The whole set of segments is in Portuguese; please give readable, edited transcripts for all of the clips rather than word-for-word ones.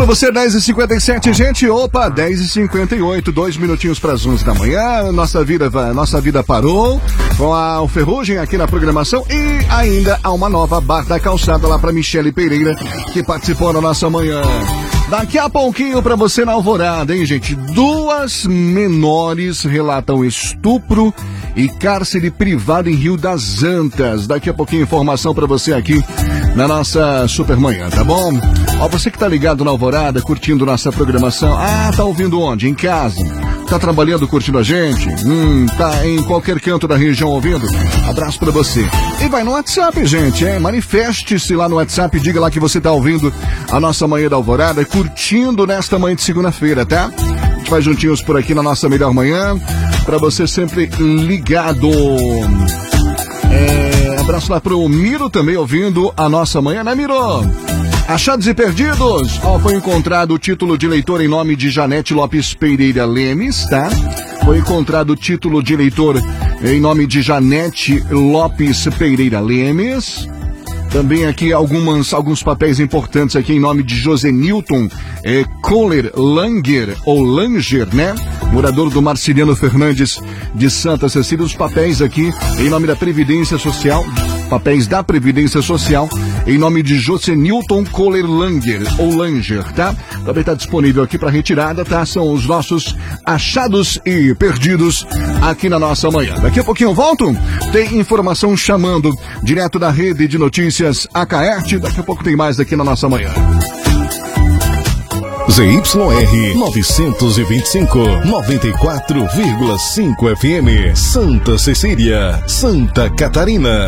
pra você, 10h57, gente. Opa, 10h58, 2 minutinhos para as 11 da manhã. Nossa vida parou com o Ferrugem aqui na programação e ainda há uma nova Bar da Calçada lá para Michele Pereira, que participou da nossa manhã. Daqui a pouquinho pra você na Alvorada, hein, gente? 2 menores relatam estupro e cárcere privado em Rio das Antas. Daqui a pouquinho informação pra você aqui na nossa Supermanhã, tá bom? Ó, você que tá ligado na Alvorada, curtindo nossa programação. Ah, tá ouvindo onde? Em casa? Tá trabalhando, curtindo a gente? Tá em qualquer canto da região ouvindo? Abraço pra você. E vai no WhatsApp, gente, manifeste-se lá no WhatsApp, diga lá que você tá ouvindo a nossa Manhã da Alvorada, curtindo nesta manhã de segunda-feira, tá? A gente vai juntinhos por aqui na nossa melhor manhã, pra você sempre ligado. Abraço lá pro Miro também ouvindo a nossa manhã, né, Miro? Achados e perdidos. Foi encontrado o título de eleitor em nome de Janete Lopes Pereira Lemes, tá? Foi encontrado o título de eleitor em nome de Janete Lopes Pereira Lemes. Também aqui alguns papéis importantes aqui em nome de Josenilton Kohler Langer, ou Langer, né? Morador do Marciliano Fernandes de Santa Cecília. Os papéis aqui em nome da Previdência Social, papéis da Previdência Social, em nome de Josenilton Kohler Langer, ou Langer, tá? Também está disponível aqui para retirada, tá? São os nossos achados e perdidos aqui na nossa manhã. Daqui a pouquinho eu volto. Tem informação chamando direto da rede de notícias Acaerte. Daqui a pouco tem mais aqui na nossa manhã. ZYR 925, 94,5 FM, Santa Cecília, Santa Catarina.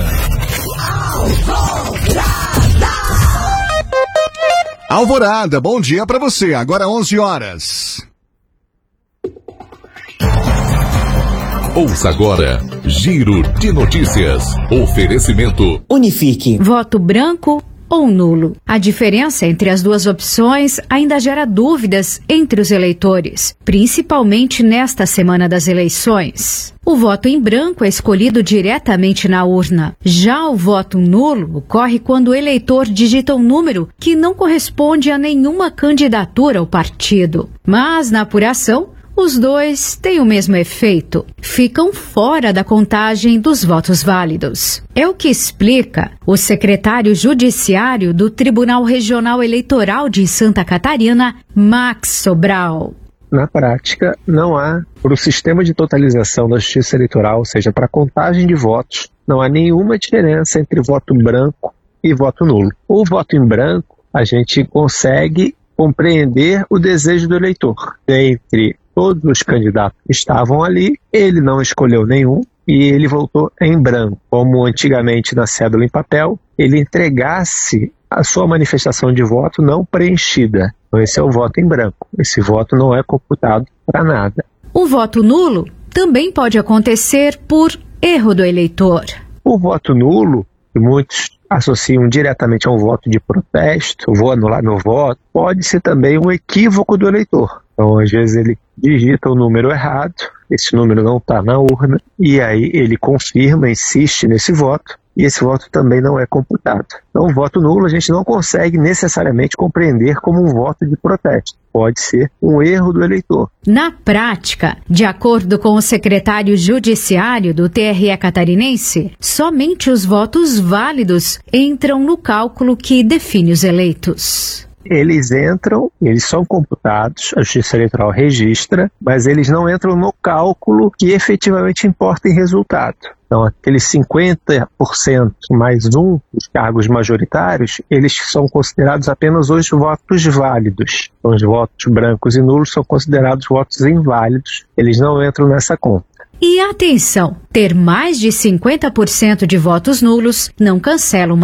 Alvorada, bom dia pra você. Agora 11 horas. Ouça agora, Giro de Notícias. Oferecimento Unifique. Voto branco ou nulo. A diferença entre as duas opções ainda gera dúvidas entre os eleitores, principalmente nesta semana das eleições. O voto em branco é escolhido diretamente na urna. Já o voto nulo ocorre quando o eleitor digita um número que não corresponde a nenhuma candidatura ou partido. Mas na apuração, os dois têm o mesmo efeito. Ficam fora da contagem dos votos válidos. É o que explica o secretário judiciário do Tribunal Regional Eleitoral de Santa Catarina, Max Sobral. Na prática, não há, para o sistema de totalização da Justiça Eleitoral, ou seja, para a contagem de votos, não há nenhuma diferença entre voto branco e voto nulo. O voto em branco, a gente consegue compreender o desejo do eleitor. Entre todos os candidatos que estavam ali, ele não escolheu nenhum e ele votou em branco. Como antigamente na cédula em papel, ele entregasse a sua manifestação de voto não preenchida. Então esse é o voto em branco. Esse voto não é computado para nada. O voto nulo também pode acontecer por erro do eleitor. O voto nulo, que muitos associam diretamente a um voto de protesto, vou anular meu voto, pode ser também um equívoco do eleitor. Então, às vezes, ele digita o número errado, esse número não está na urna, e aí ele confirma, insiste nesse voto, e esse voto também não é computado. Então, o voto nulo a gente não consegue necessariamente compreender como um voto de protesto. Pode ser um erro do eleitor. Na prática, de acordo com o secretário judiciário do TRE catarinense, somente os votos válidos entram no cálculo que define os eleitos. Eles entram, eles são computados, a Justiça Eleitoral registra, mas eles não entram no cálculo que efetivamente importa em resultado. Então, aqueles 50% mais um dos cargos majoritários, eles são considerados apenas os votos válidos. Então, os votos brancos e nulos são considerados votos inválidos, eles não entram nessa conta. E atenção, ter mais de 50% de votos nulos não cancela uma